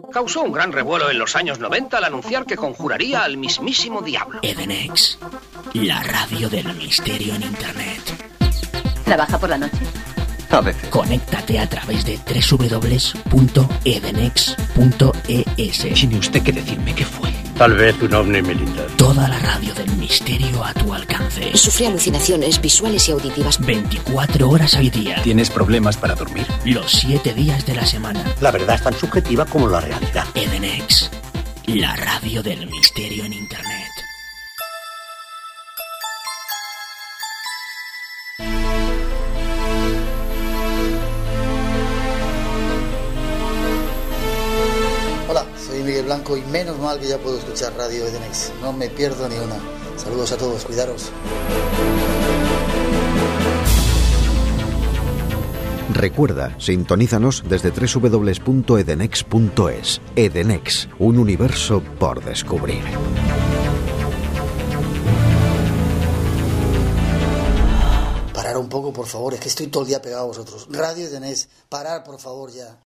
Causó un gran revuelo en los años 90 al anunciar que conjuraría al mismísimo diablo. Edenex, la radio del misterio en Internet. ¿Trabaja por la noche? A veces. Conéctate a través de www.edenex.es. ¿Tiene usted que decirme qué fue? Tal vez un ovni militar. Toda la radio del misterio a tu alcance. Sufrí alucinaciones visuales y auditivas. 24 horas al día. ¿Tienes problemas para dormir? Los 7 días de la semana. La verdad es tan subjetiva como la realidad. Edenex, la radio del misterio en Internet. Hola, soy Miguel Blanco y menos mal que ya puedo escuchar Radio Edenex. No me pierdo ni una. Saludos a todos, cuidaros. Recuerda, sintonízanos desde www.edenex.es. Edenex, un universo por descubrir. Parar un poco, por favor, es que estoy todo el día pegado a vosotros. Radio Edenex, parar, por favor, ya.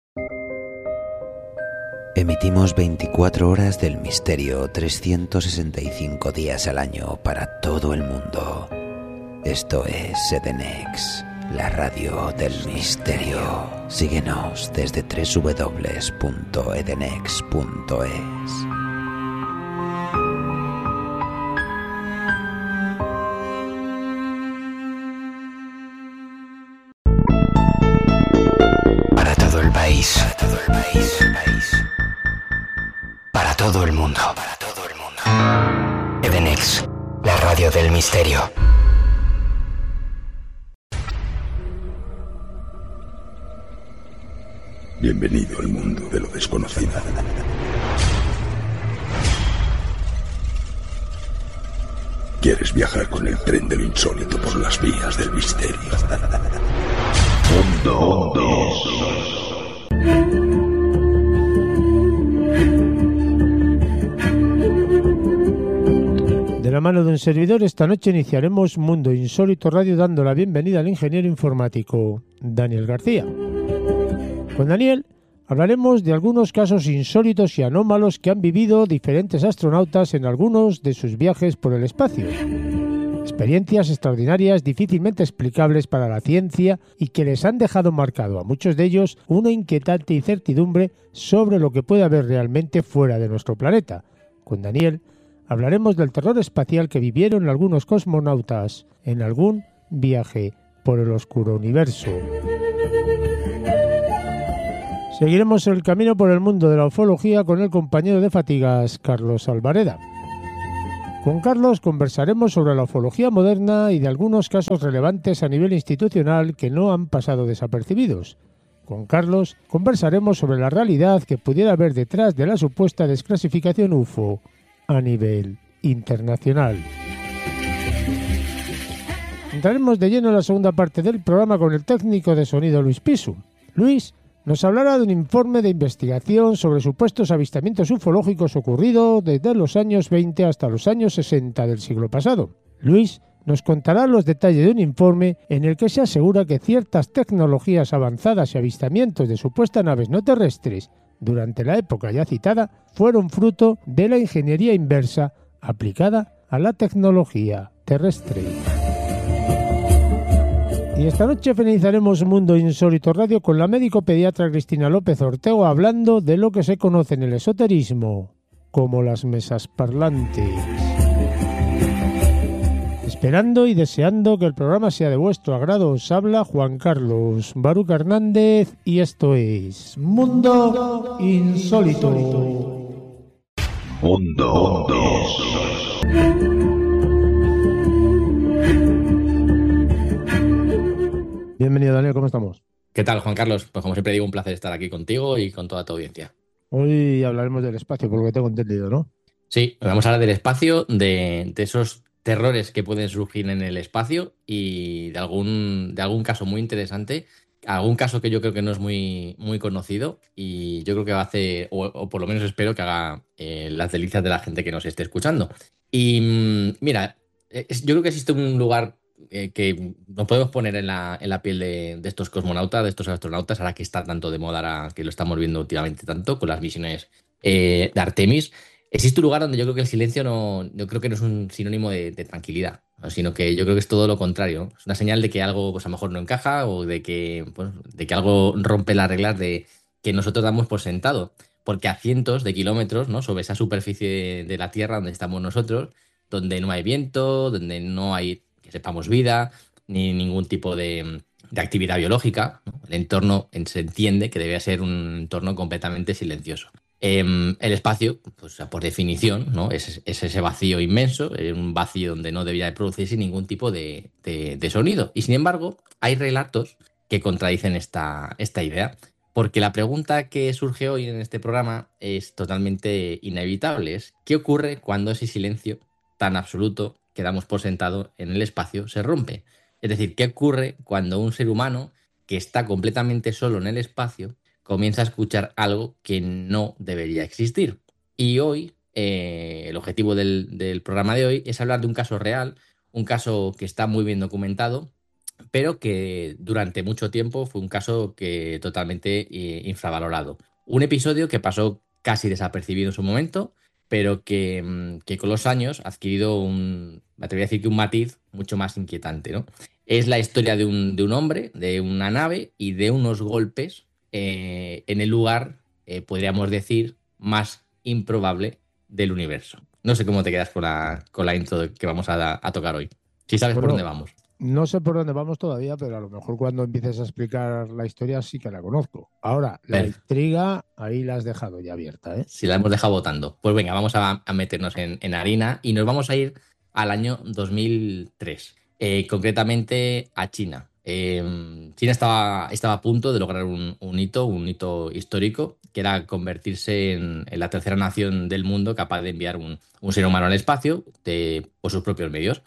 Emitimos 24 horas del misterio, 365 días al año para todo el mundo. Esto es Edenex, la radio del misterio. Síguenos desde www.edenex.es. Para todo el país. Para todo el mundo. Edenex, la radio del misterio. Bienvenido al mundo de lo desconocido. ¿Quieres viajar con el tren de lo insólito por las vías del misterio? Mundo. De la mano de un servidor, esta noche iniciaremos Mundo Insólito Radio dando la bienvenida al ingeniero informático Daniel García. Con Daniel hablaremos de algunos casos insólitos y anómalos que han vivido diferentes astronautas en algunos de sus viajes por el espacio. Experiencias extraordinarias, difícilmente explicables para la ciencia y que les han dejado marcado a muchos de ellos una inquietante incertidumbre sobre lo que puede haber realmente fuera de nuestro planeta. Con Daniel hablaremos del terror espacial que vivieron algunos cosmonautas en algún viaje por el oscuro universo. Seguiremos el camino por el mundo de la ufología con el compañero de fatigas, Carlos Alvareda. Con Carlos conversaremos sobre la ufología moderna y de algunos casos relevantes a nivel institucional que no han pasado desapercibidos. Con Carlos conversaremos sobre la realidad que pudiera haber detrás de la supuesta desclasificación UFO a nivel internacional. Entraremos de lleno en la segunda parte del programa con el técnico de sonido Luis Pisu. Luis nos hablará de un informe de investigación sobre supuestos avistamientos ufológicos ocurridos desde los años 20 hasta los años 60 del siglo pasado. Luis nos contará los detalles de un informe en el que se asegura que ciertas tecnologías avanzadas y avistamientos de supuestas naves no terrestres durante la época ya citada fueron fruto de la ingeniería inversa aplicada a la tecnología terrestre. Y esta noche finalizaremos Mundo Insólito Radio con la médico pediatra Cristina López Ortego hablando de lo que se conoce en el esoterismo como las mesas parlantes. Esperando y deseando que el programa sea de vuestro agrado, os habla Juan Carlos Baruca Hernández y esto es Mundo Insólito. Mundo. Bienvenido, Daniel, ¿cómo estamos? ¿Qué tal, Juan Carlos? Pues como siempre digo, un placer estar aquí contigo y con toda tu audiencia. Hoy hablaremos del espacio, por lo que tengo entendido, ¿no? Sí, vamos a hablar del espacio, de esos terrores que pueden surgir en el espacio y de algún caso muy interesante, algún caso que yo creo que no es muy conocido y yo creo que va a hacer, o por lo menos espero que haga las delicias de la gente que nos esté escuchando. Y mira, yo creo que existe un lugar que nos podemos poner en la piel de estos cosmonautas, de estos astronautas, ahora que está tanto de moda, ahora que lo estamos viendo últimamente tanto con las misiones de Artemis. Existe un lugar donde yo creo que el silencio yo creo que no es un sinónimo de tranquilidad, ¿no? Sino que yo creo que es todo lo contrario, ¿no? Es una señal de que algo pues, a lo mejor no encaja o de que algo rompe las reglas de que nosotros damos por sentado. Porque a cientos de kilómetros, ¿no? Sobre esa superficie de la Tierra donde estamos nosotros, donde no hay viento, donde no hay, que sepamos, vida, ni ningún tipo de actividad biológica, ¿no? El entorno se entiende que debe ser un entorno completamente silencioso. El espacio, pues por definición, ¿no? Es ese vacío inmenso, un vacío donde no debería de producirse ningún tipo de sonido. Y sin embargo, hay relatos que contradicen esta idea. Porque la pregunta que surge hoy en este programa es totalmente inevitable. Es, ¿qué ocurre cuando ese silencio tan absoluto que damos por sentado en el espacio se rompe? Es decir, ¿qué ocurre cuando un ser humano que está completamente solo en el espacio comienza a escuchar algo que no debería existir? Y hoy, el objetivo del programa de hoy es hablar de un caso real, un caso que está muy bien documentado, pero que durante mucho tiempo fue un caso que totalmente infravalorado. Un episodio que pasó casi desapercibido en su momento, pero que con los años ha adquirido me atrevería a decir que un matiz mucho más inquietante, ¿no? Es la historia de un hombre, de una nave y de unos golpes en el lugar, podríamos decir, más improbable del universo. No sé cómo te quedas con la intro que vamos a tocar hoy. Si sabes por dónde vamos. No sé por dónde vamos todavía, pero a lo mejor cuando empieces a explicar la historia sí que la conozco. Ahora, la intriga, ahí la has dejado ya abierta, ¿eh? Sí, la hemos dejado votando. Pues venga, vamos a meternos en harina y nos vamos a ir al año 2003, concretamente a China. China estaba a punto de lograr un hito histórico, que era convertirse en la tercera nación del mundo capaz de enviar un ser humano al espacio por sus propios medios.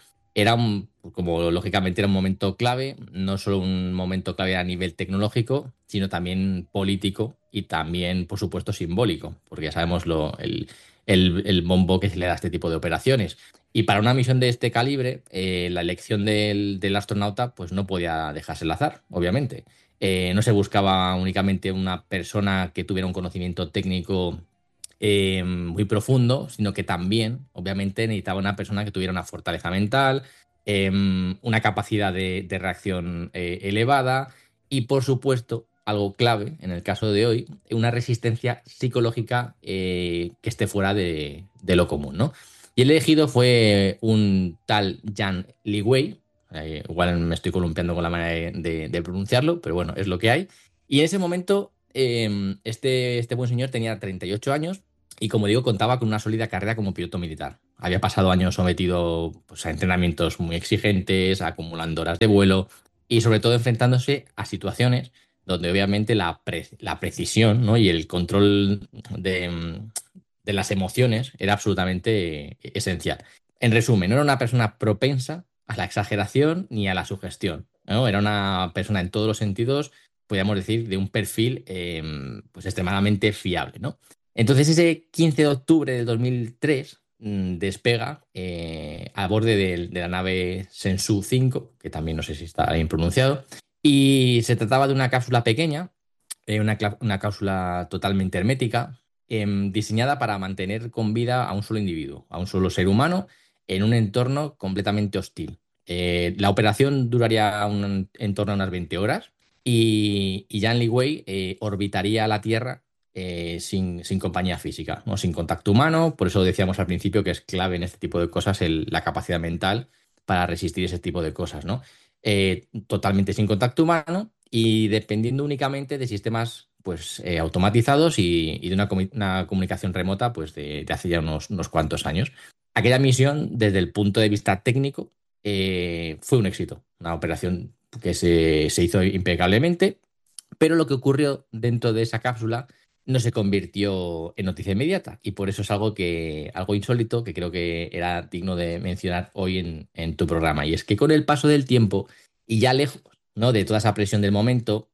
Como lógicamente era un momento clave, no solo un momento clave a nivel tecnológico, sino también político y también, por supuesto, simbólico, porque ya sabemos el bombo que se le da a este tipo de operaciones. Y para una misión de este calibre, la elección del astronauta pues no podía dejarse al azar, obviamente. No se buscaba únicamente una persona que tuviera un conocimiento técnico muy profundo, sino que también, obviamente, necesitaba una persona que tuviera una fortaleza mental, una capacidad de reacción elevada y, por supuesto, algo clave en el caso de hoy, una resistencia psicológica que esté fuera de lo común, ¿no? Y el elegido fue un tal Yan Liwei, igual me estoy columpiando con la manera de pronunciarlo, pero bueno, es lo que hay. Y en ese momento, este buen señor tenía 38 años. Y como digo, contaba con una sólida carrera como piloto militar. Había pasado años sometido pues, a entrenamientos muy exigentes, acumulando horas de vuelo y sobre todo enfrentándose a situaciones donde obviamente la precisión, ¿no? Y el control de las emociones era absolutamente esencial. En resumen, no era una persona propensa a la exageración ni a la sugestión, ¿no? Era una persona en todos los sentidos, podríamos decir, de un perfil pues extremadamente fiable, ¿no? Entonces ese 15 de octubre del 2003 despega a borde de la nave Shenzhou 5, que también no sé si está bien pronunciado, y se trataba de una cápsula pequeña, una cápsula totalmente hermética, diseñada para mantener con vida a un solo individuo, a un solo ser humano, en un entorno completamente hostil. La operación duraría en torno a unas 20 horas y Yan Liwei orbitaría la Tierra sin compañía física, ¿no? Sin contacto humano. Por eso decíamos al principio que es clave en este tipo de cosas la capacidad mental para resistir ese tipo de cosas, ¿no? Totalmente sin contacto humano y dependiendo únicamente de sistemas pues, automatizados y de una comunicación remota pues, de hace ya unos cuantos años. Aquella misión, desde el punto de vista técnico, fue un éxito, una operación que se hizo impecablemente, pero lo que ocurrió dentro de esa cápsula no se convirtió en noticia inmediata y por eso es algo insólito que creo que era digno de mencionar hoy en tu programa. Y es que con el paso del tiempo y ya lejos, ¿no? de toda esa presión del momento,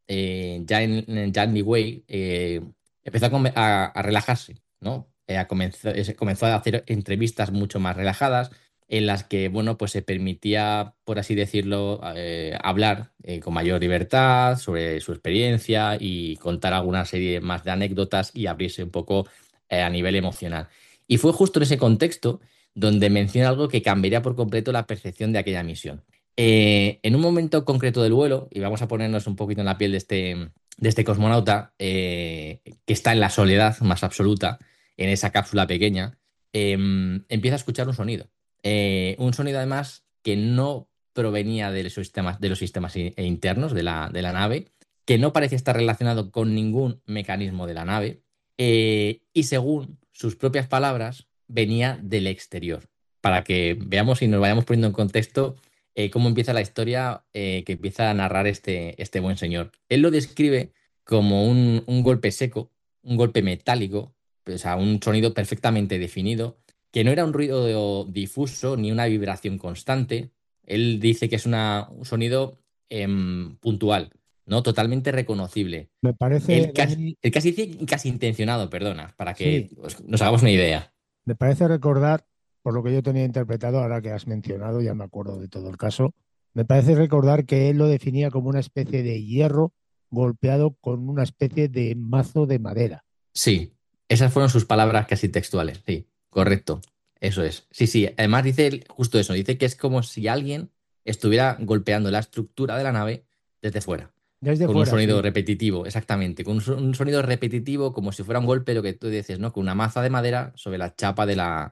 Yan Liwei empezó a relajarse, ¿no? Comenzó a hacer entrevistas mucho más relajadas, en las que, bueno, pues se permitía, por así decirlo, hablar con mayor libertad sobre su experiencia y contar alguna serie más de anécdotas y abrirse un poco a nivel emocional. Y fue justo en ese contexto donde menciona algo que cambiaría por completo la percepción de aquella misión. En un momento concreto del vuelo, y vamos a ponernos un poquito en la piel de este cosmonauta, que está en la soledad más absoluta, en esa cápsula pequeña, empieza a escuchar un sonido. Un sonido además que no provenía de los sistemas internos de la nave, que no parecía estar relacionado con ningún mecanismo de la nave, y según sus propias palabras, venía del exterior. Para que veamos y nos vayamos poniendo en contexto cómo empieza la historia que empieza a narrar este buen señor. Él lo describe como un golpe seco, un golpe metálico, o sea, un sonido perfectamente definido, que no era un ruido difuso ni una vibración constante. Él dice que es un sonido puntual, ¿no? Totalmente reconocible. Me parece, Él casi dice casi intencionado, perdona, para que sí, nos hagamos una idea. me parece recordar, por lo que yo tenía interpretado, ahora que has mencionado, ya me acuerdo de todo el caso, me parece recordar que él lo definía como una especie de hierro golpeado con una especie de mazo de madera. Sí, esas fueron sus palabras casi textuales, sí, correcto, eso es. Sí, sí, además dice justo eso, dice que es como si alguien estuviera golpeando la estructura de la nave desde fuera, Desde con un fuera, sonido sí. repetitivo, exactamente, con un sonido repetitivo como si fuera un golpe, lo que tú dices, ¿no? Con una maza de madera sobre la chapa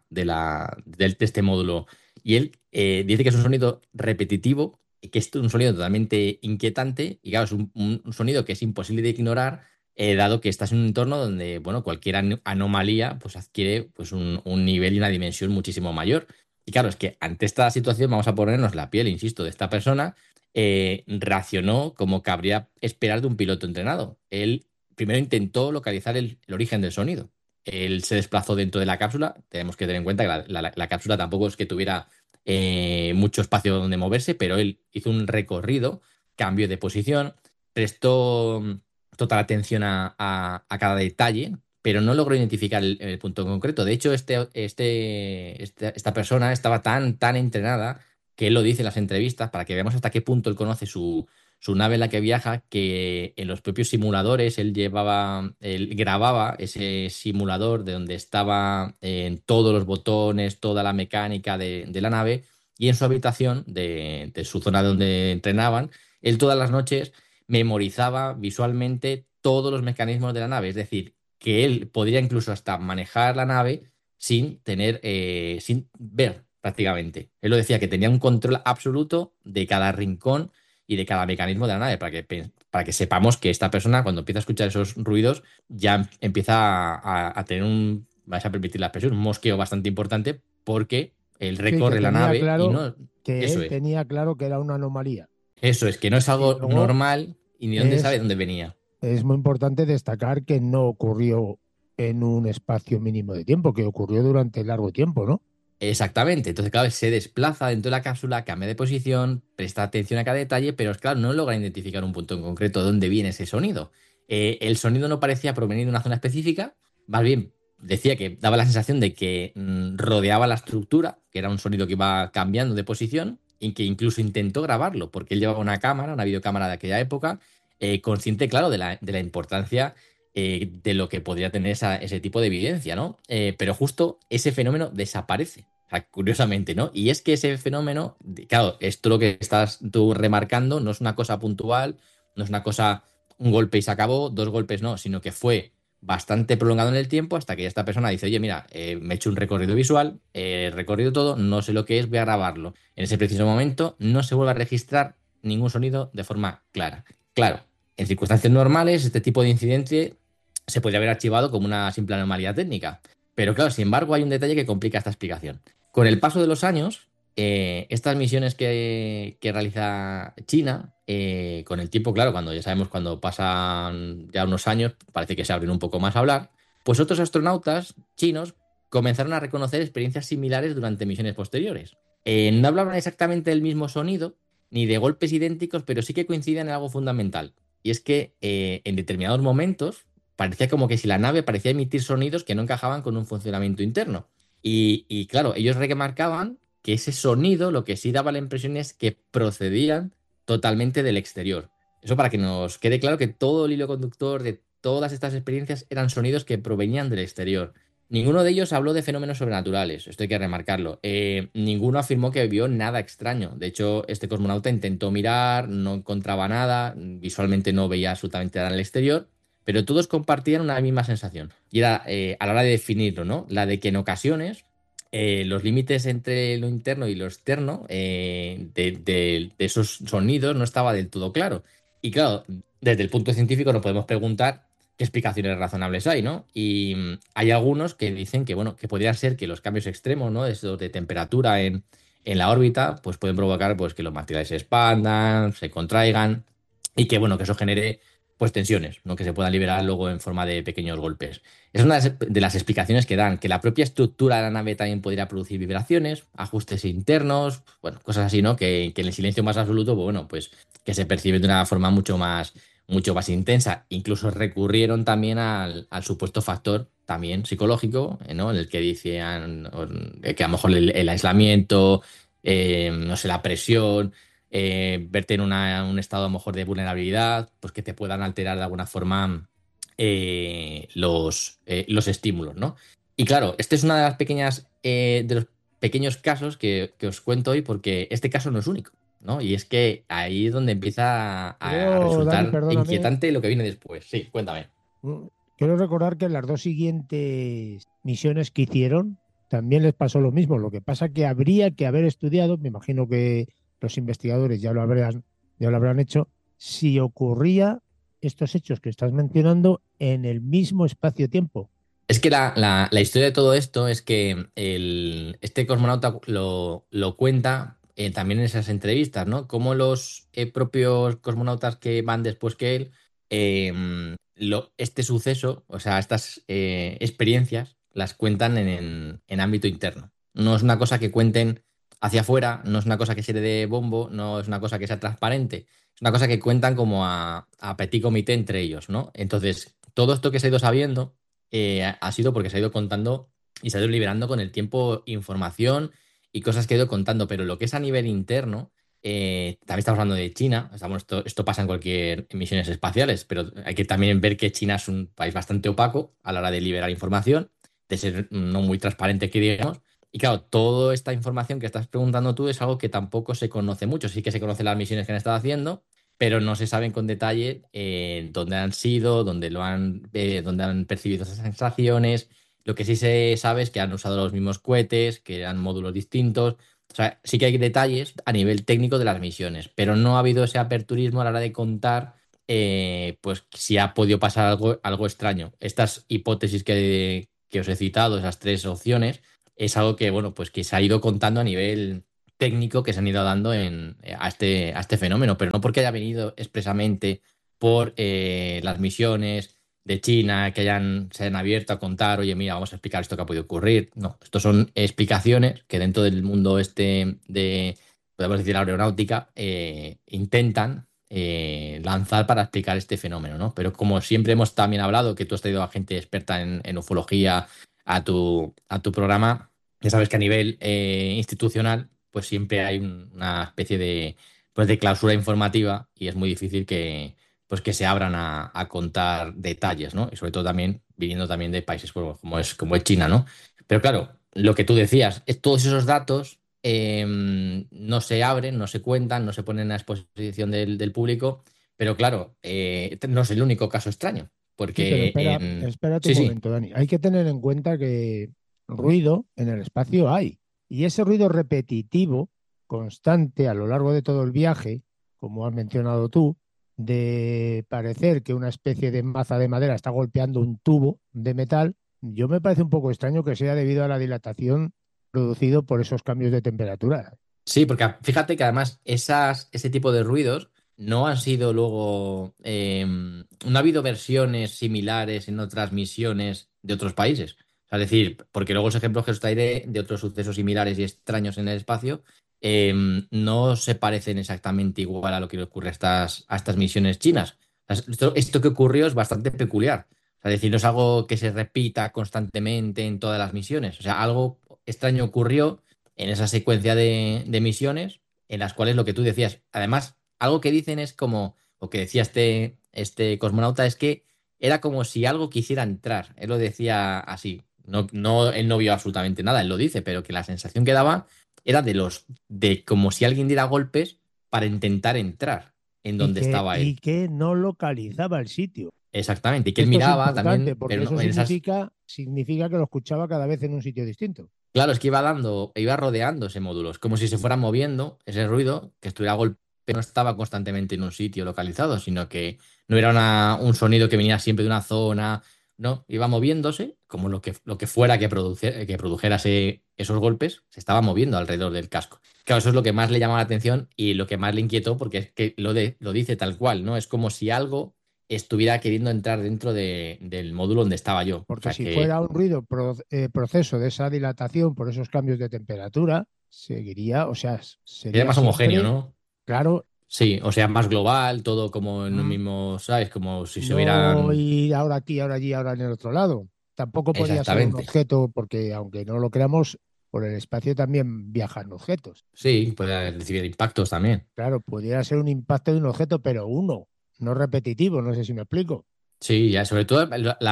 de este módulo. Y él dice que es un sonido repetitivo, y que es un sonido totalmente inquietante, y claro, es un sonido que es imposible de ignorar dado que estás en un entorno donde, bueno, cualquier anomalía pues adquiere pues un nivel y una dimensión muchísimo mayor. Y claro, es que ante esta situación vamos a ponernos la piel, insisto, de esta persona. Reaccionó como cabría esperar de un piloto entrenado. Él primero intentó localizar el origen del sonido. Él se desplazó dentro de la cápsula. Tenemos que tener en cuenta que la cápsula tampoco es que tuviera mucho espacio donde moverse, pero él hizo un recorrido, cambió de posición, prestó total atención a cada detalle, pero no logró identificar el punto en concreto. De hecho, esta persona estaba tan entrenada que él lo dice en las entrevistas, para que veamos hasta qué punto él conoce su nave en la que viaja, que en los propios simuladores él grababa ese simulador de donde estaba en todos los botones, toda la mecánica de la nave, y en su habitación de su zona donde entrenaban, él todas las noches memorizaba visualmente todos los mecanismos de la nave. Es decir, que él podría incluso hasta manejar la nave sin ver prácticamente. Él lo decía, que tenía un control absoluto de cada rincón y de cada mecanismo de la nave, para que sepamos que esta persona, cuando empieza a escuchar esos ruidos, ya empieza a tener vais a permitir la expresión, un mosqueo bastante importante, porque él Sí, que recorre la tenía nave y claro no. que Eso él es. tenía claro que era una anomalía. Eso es, que no es Y algo luego normal y ni dónde sabe es, dónde venía. es muy importante destacar que no ocurrió en un espacio mínimo de tiempo, que ocurrió durante largo tiempo, ¿no? Exactamente. Entonces, claro, se desplaza dentro de la cápsula, cambia de posición, presta atención a cada detalle, pero claro, no logra identificar un punto en concreto de dónde viene ese sonido. El sonido no parecía provenir de una zona específica, más bien decía que daba la sensación de que rodeaba la estructura, que era un sonido que iba cambiando de posición, y que incluso intentó grabarlo, porque él llevaba una cámara, una videocámara de aquella época, consciente, claro, de la importancia de lo que podría tener ese tipo de evidencia, ¿no? Pero justo ese fenómeno desaparece, o sea, curiosamente, ¿no? Y es que ese fenómeno, claro, esto lo que estás tú remarcando no es una cosa puntual, no es una cosa, un golpe y se acabó, dos golpes no, sino que fue bastante prolongado en el tiempo, hasta que esta persona dice, oye, mira, me he hecho un recorrido visual, he recorrido todo, no sé lo que es, voy a grabarlo. En ese preciso momento no se vuelve a registrar ningún sonido de forma clara. Claro, en circunstancias normales, este tipo de incidente se podría haber archivado como una simple anomalía técnica. Pero claro, sin embargo, hay un detalle que complica esta explicación. Con el paso de los años, estas misiones que realiza China, con el tiempo, claro, cuando ya sabemos, cuando pasan ya unos años, parece que se abren un poco más a hablar, pues otros astronautas chinos comenzaron a reconocer experiencias similares durante misiones posteriores. No hablaban exactamente del mismo sonido, ni de golpes idénticos, pero sí que coincidían en algo fundamental. Y es que en determinados momentos parecía como que si la nave parecía emitir sonidos que no encajaban con un funcionamiento interno. Y claro, ellos remarcaban que ese sonido lo que sí daba la impresión es que procedían totalmente del exterior. Eso para que nos quede claro que todo el hilo conductor de todas estas experiencias eran sonidos que provenían del exterior. Ninguno de ellos habló de fenómenos sobrenaturales, esto hay que remarcarlo. Ninguno afirmó que vio nada extraño. De hecho, este cosmonauta intentó mirar, no encontraba nada, visualmente no veía absolutamente nada en el exterior, pero todos compartían una misma sensación. Y era, a la hora de definirlo, ¿no? La de que en ocasiones los límites entre lo interno y lo externo de esos sonidos no estaba del todo claro. Y claro, desde el punto científico nos podemos preguntar qué explicaciones razonables hay, ¿no? Y hay algunos que dicen que, bueno, que podría ser que los cambios extremos, ¿no? Eso de temperatura en la órbita, pues pueden provocar pues, que los materiales se expandan, se contraigan y que, bueno, que eso genere pues tensiones, ¿no? Que se puedan liberar luego en forma de pequeños golpes. Es una de las explicaciones que dan, que la propia estructura de la nave también podría producir vibraciones, ajustes internos, bueno, cosas así, ¿no? Que en el silencio más absoluto, pues, bueno, pues que se percibe de una forma mucho más intensa. Incluso recurrieron también al supuesto factor también psicológico, ¿no? En el que decían que a lo mejor el aislamiento, no sé, la presión, verte en un estado a lo mejor de vulnerabilidad, pues que te puedan alterar de alguna forma los estímulos, ¿no? Y claro, este es una de las de los pequeños casos que os cuento hoy, porque este caso no es único, ¿no? Y es que ahí es donde empieza a resultar Dani, inquietante lo que viene después. Sí, cuéntame. Quiero recordar que en las 2 siguientes misiones que hicieron también les pasó lo mismo. Lo que pasa que habría que haber estudiado, me imagino que los investigadores ya lo habrán hecho, si ocurría estos hechos que estás mencionando en el mismo espacio-tiempo. Es que la historia de todo esto es que este cosmonauta lo cuenta también en esas entrevistas, ¿no? Como los propios cosmonautas que van después que él, este suceso, o sea, estas experiencias, las cuentan en ámbito interno. No es una cosa que cuenten hacia afuera, no es una cosa que se le dé bombo, no es una cosa que sea transparente, es una cosa que cuentan como a petit comité entre ellos, ¿no? Entonces, todo esto que se ha ido sabiendo ha sido porque se ha ido contando y se ha ido liberando con el tiempo información y cosas que ha ido contando, pero lo que es a nivel interno, también estamos hablando de China, esto pasa en cualquier misiones espaciales, pero hay que también ver que China es un país bastante opaco a la hora de liberar información, de ser no muy transparente, que digamos. Y claro, toda esta información que estás preguntando tú es algo que tampoco se conoce mucho. Sí que se conocen las misiones que han estado haciendo, pero no se saben con detalle dónde han sido, dónde han percibido esas sensaciones. Lo que sí se sabe es que han usado los mismos cohetes, que eran módulos distintos. O sea, sí que hay detalles a nivel técnico de las misiones, pero no ha habido ese aperturismo a la hora de contar pues si ha podido pasar algo extraño. Estas hipótesis que os he citado, esas 3 opciones, es algo que, bueno, pues que se ha ido contando a nivel técnico, que se han ido dando a este fenómeno, pero no porque haya venido expresamente por las misiones de China que se hayan abierto a contar, oye, mira, vamos a explicar esto que ha podido ocurrir. No, estos son explicaciones que dentro del mundo podemos decir, aeronáutica, intentan lanzar para explicar este fenómeno, ¿no? Pero como siempre hemos también hablado, que tú has traído a gente experta en ufología a tu programa, ya sabes que a nivel institucional pues siempre hay una especie de clausura informativa y es muy difícil que se abran a contar detalles, ¿no? Y sobre todo también viniendo también de países como es China, ¿no? Pero claro, lo que tú decías, todos esos datos no se abren, no se cuentan, no se ponen a exposición del público, pero claro, no es el único caso extraño. Porque sí, pero espérate un momento, Dani. Hay que tener en cuenta que ruido en el espacio hay. Y ese ruido repetitivo, constante a lo largo de todo el viaje, como has mencionado tú, de parecer que una especie de maza de madera está golpeando un tubo de metal, yo me parece un poco extraño que sea debido a la dilatación producido por esos cambios de temperatura. Sí, porque fíjate que además ese tipo de ruidos no han sido luego, no ha habido versiones similares en otras misiones de otros países. O sea, es decir, porque luego los ejemplos que os traeré de otros sucesos similares y extraños en el espacio no se parecen exactamente igual a lo que le ocurre a estas misiones chinas. O sea, esto que ocurrió es bastante peculiar. O sea, es decir, no es algo que se repita constantemente en todas las misiones. O sea, algo extraño ocurrió en esa secuencia de misiones en las cuales lo que tú decías, además, algo que dicen es como, o que decía este cosmonauta, es que era como si algo quisiera entrar. Él lo decía así. No, él no vio absolutamente nada, él lo dice, pero que la sensación que daba era de como si alguien diera golpes para intentar entrar en donde estaba él. Y que no localizaba el sitio. Exactamente, y que él Esto miraba es importante, también. porque Pero eso significa que lo escuchaba cada vez en un sitio distinto. Claro, es que iba rodeando ese módulo. Es como si se fuera moviendo ese ruido, que estuviera a golpe, no estaba constantemente en un sitio localizado, sino que no era un sonido que venía siempre de una zona, no, iba moviéndose, como lo que fuera que produjera esos golpes, se estaba moviendo alrededor del casco. Claro, eso es lo que más le llamaba la atención y lo que más le inquietó, porque es que lo dice tal cual, ¿no? Es como si algo estuviera queriendo entrar dentro del módulo donde estaba yo. Porque o sea si fuera un ruido proceso de esa dilatación por esos cambios de temperatura, seguiría, o sea, sería más homogéneo, ¿no? Claro. Sí, o sea, más global, todo como en un mismo, ¿sabes? Como si se No hubieran... ir ahora aquí, ahora allí, ahora en el otro lado. Tampoco podría ser un objeto, porque aunque no lo creamos, por el espacio también viajan objetos. Sí, puede recibir impactos también. Claro, pudiera ser un impacto de un objeto, pero uno, no repetitivo, no sé si me explico. Sí, ya, sobre todo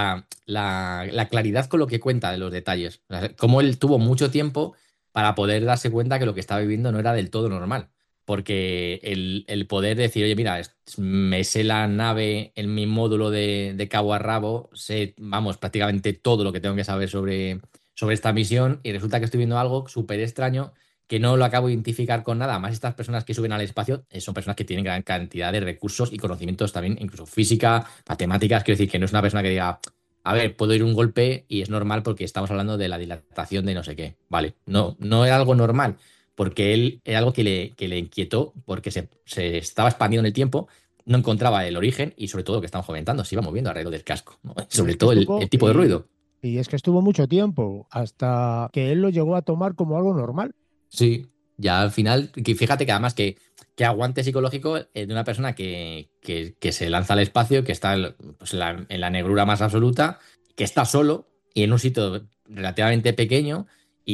la claridad con lo que cuenta de los detalles. O sea, como él tuvo mucho tiempo para poder darse cuenta que lo que estaba viviendo no era del todo normal. Porque el poder decir, oye, mira, me sé la nave en mi módulo de cabo a rabo, sé, vamos, prácticamente todo lo que tengo que saber sobre esta misión y resulta que estoy viendo algo súper extraño que no lo acabo de identificar con nada. Más estas personas que suben al espacio son personas que tienen gran cantidad de recursos y conocimientos también, incluso física, matemáticas. Quiero decir que no es una persona que diga, a ver, puedo ir un golpe y es normal porque estamos hablando de la dilatación de no sé qué. Vale, no era algo normal, porque él era algo que le inquietó, porque se estaba expandiendo en el tiempo, no encontraba el origen y sobre todo lo que estamos comentando, se iba moviendo alrededor del casco, ¿no? Sobre todo el tipo de ruido. Y es que estuvo mucho tiempo hasta que él lo llegó a tomar como algo normal. Sí, ya al final, fíjate que además que aguante psicológico de una persona que se lanza al espacio, que está pues, en la negrura más absoluta, que está solo y en un sitio relativamente pequeño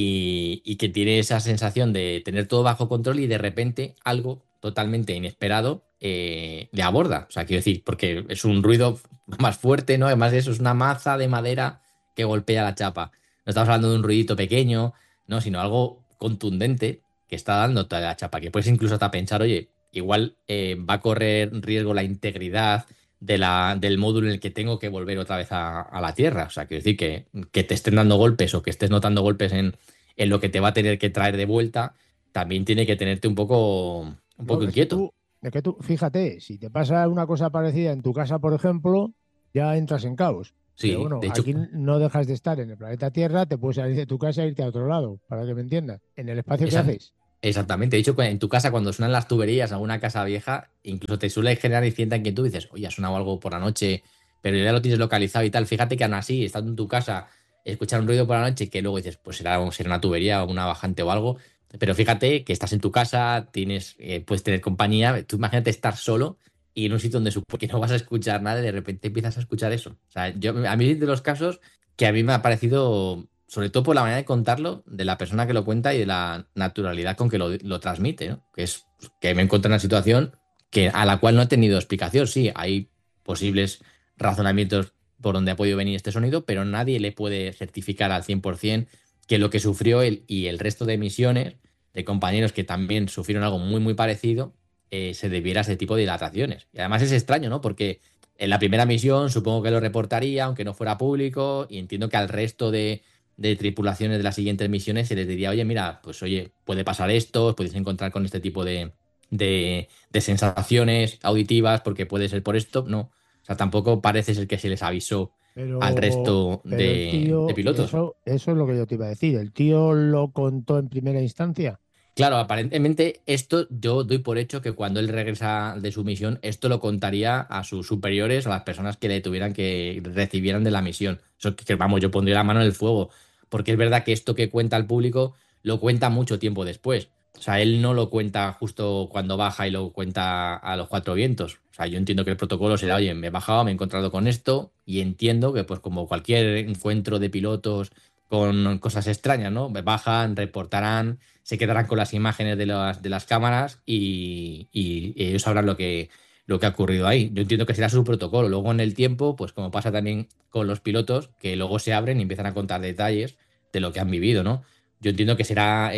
y que tiene esa sensación de tener todo bajo control y de repente algo totalmente inesperado le aborda. O sea, quiero decir, porque es un ruido más fuerte, ¿no? Además de eso, es una maza de madera que golpea la chapa. No estamos hablando de un ruidito pequeño, ¿no? Sino algo contundente que está dando toda la chapa, que puedes incluso hasta pensar, oye, igual va a correr riesgo la integridad del módulo en el que tengo que volver otra vez a la Tierra. O sea, quiero decir que te estén dando golpes o que estés notando golpes en lo que te va a tener que traer de vuelta, también tiene que tenerte un poco inquieto. Es que tú, fíjate, si te pasa una cosa parecida en tu casa, por ejemplo, ya entras en caos. Sí, pero bueno, de hecho, aquí no dejas de estar en el planeta Tierra, te puedes salir de tu casa e irte a otro lado, para que me entiendas. En el espacio que haces. Exactamente. De hecho, en tu casa, cuando suenan las tuberías, alguna casa vieja, incluso te suele generar cierta inquietud y dices, oye, ha sonado algo por la noche, pero ya lo tienes localizado y tal. Fíjate que aún así, estando en tu casa, escuchar un ruido por la noche que luego dices, pues será una tubería o una bajante o algo. Pero fíjate que estás en tu casa, puedes tener compañía. Tú imagínate estar solo y en un sitio donde supongo que no vas a escuchar nada y de repente empiezas a escuchar eso. O sea, a mí es de los casos que a mí me ha parecido, sobre todo por la manera de contarlo, de la persona que lo cuenta y de la naturalidad con que lo transmite, ¿no? Que es que me encuentro en una situación a la cual no he tenido explicación. Sí, hay posibles razonamientos por donde ha podido venir este sonido, pero nadie le puede certificar al 100% que lo que sufrió él y el resto de misiones de compañeros que también sufrieron algo muy, muy parecido, se debiera a ese tipo de dilataciones. Y además es extraño, ¿no? Porque en la primera misión supongo que lo reportaría, aunque no fuera público, y entiendo que al resto de tripulaciones de las siguientes misiones se les diría, oye, mira, pues oye, puede pasar esto, os podéis encontrar con este tipo de sensaciones auditivas, porque puede ser por esto. No, o sea, tampoco parece ser que se les avisó al resto de pilotos. Eso es lo que yo te iba a decir. ¿El tío lo contó en primera instancia? Claro, aparentemente esto yo doy por hecho que cuando él regresa de su misión, esto lo contaría a sus superiores, a las personas que le tuvieran que recibieran de la misión. Eso que vamos, yo pondría la mano en el fuego, porque es verdad que esto que cuenta al público lo cuenta mucho tiempo después. O sea, él no lo cuenta justo cuando baja y lo cuenta a los cuatro vientos. O sea, yo entiendo que el protocolo será, oye, me he bajado, me he encontrado con esto y entiendo que pues como cualquier encuentro de pilotos con cosas extrañas, ¿no? Bajan, reportarán, se quedarán con las imágenes de las cámaras y ellos sabrán lo que ha ocurrido ahí. Yo entiendo que será su protocolo. Luego en el tiempo, pues como pasa también con los pilotos, que luego se abren y empiezan a contar detalles de lo que han vivido, ¿no? Yo entiendo que será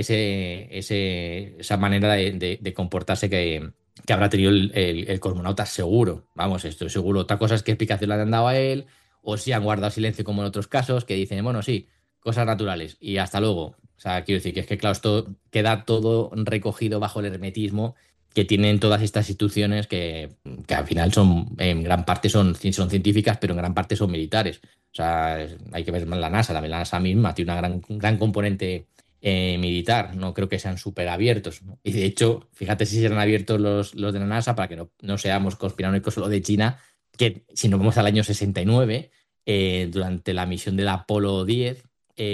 esa manera de comportarse que habrá tenido el cosmonauta seguro. Vamos, estoy seguro. Otra cosa es qué explicación le han dado a él, o si han guardado silencio como en otros casos, que dicen, bueno, sí, cosas naturales y hasta luego. O sea, quiero decir que es que, claro, esto queda todo recogido bajo el hermetismo que tienen todas estas instituciones que al final en gran parte son científicas, pero en gran parte son militares. O sea, hay que ver la NASA, también la NASA misma tiene una gran componente militar, no creo que sean súper abiertos, ¿no? Y de hecho, fíjate si serán abiertos los de la NASA, para que no seamos conspiranoicos solo de China, que si nos vamos al año 69, durante la misión del Apolo 10,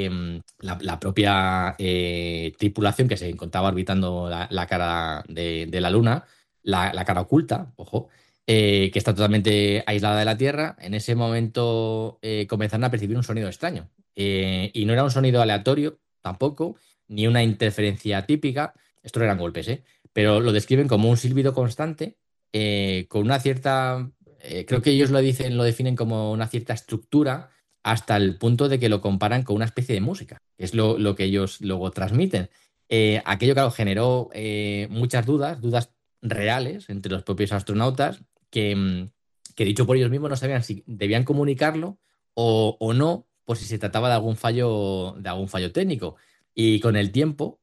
la propia tripulación que se encontraba orbitando la cara de la Luna, la cara oculta, ojo, que está totalmente aislada de la Tierra, en ese momento comenzaron a percibir un sonido extraño. Y no era un sonido aleatorio tampoco, ni una interferencia típica. Estos eran golpes, pero lo describen como un silbido constante, con una cierta, creo que ellos lo definen como una cierta estructura, hasta el punto de que lo comparan con una especie de música, que es lo que ellos luego transmiten. Aquello, claro, generó muchas dudas reales entre los propios astronautas, que dicho por ellos mismos no sabían si debían comunicarlo o no, por si se trataba de algún fallo técnico. Y con el tiempo,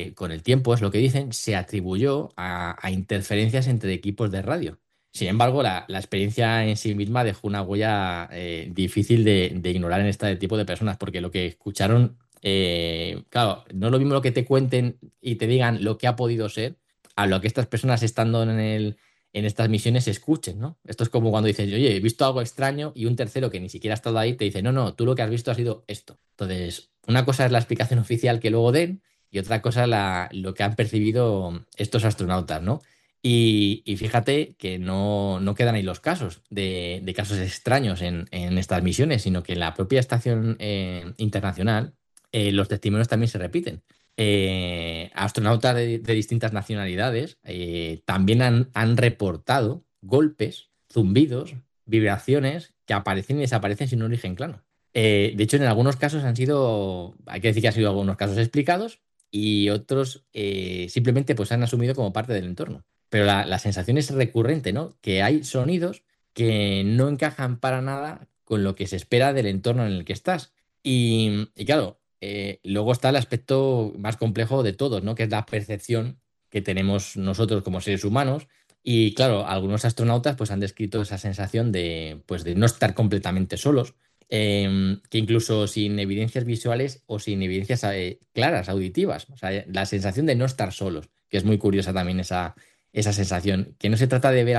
es lo que dicen, se atribuyó a interferencias entre equipos de radio. Sin embargo, la experiencia en sí misma dejó una huella difícil de ignorar en este tipo de personas, porque lo que escucharon, claro, no es lo mismo lo que te cuenten y te digan lo que ha podido ser, a lo que estas personas estando en estas misiones escuchen, ¿no? Esto es como cuando dices, oye, he visto algo extraño, y un tercero que ni siquiera ha estado ahí te dice, no, tú lo que has visto ha sido esto. Entonces, una cosa es la explicación oficial que luego den, y otra cosa lo que han percibido estos astronautas, ¿no? Y fíjate que no quedan ahí los casos de casos extraños en estas misiones, sino que en la propia estación internacional los testimonios también se repiten. Astronautas de distintas nacionalidades también han reportado golpes, zumbidos, vibraciones que aparecen y desaparecen sin un origen claro. De hecho, en algunos casos hay que decir que han sido algunos casos explicados, y otros simplemente pues han asumido como parte del entorno. Pero la sensación es recurrente, ¿no? Que hay sonidos que no encajan para nada con lo que se espera del entorno en el que estás. Y claro, luego está el aspecto más complejo de todos, ¿no? Que es la percepción que tenemos nosotros como seres humanos. Y claro, algunos astronautas pues han descrito esa sensación de no estar completamente solos, que incluso sin evidencias visuales o sin evidencias claras, auditivas. O sea, la sensación de no estar solos, que es muy curiosa también esa sensación, que no se trata de ver